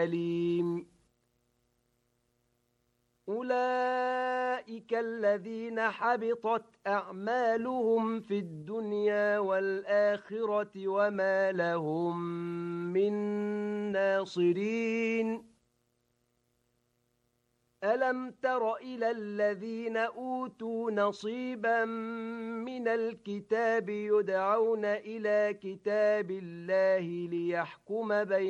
أليم أولئك الذين حبطت أعمالهم في الدنيا والآخرة وما لهم من ناصرين ألم تر إلى الذين أوتوا نصيبا من الكتاب يدعون إلى كتاب الله ليحكم بينهم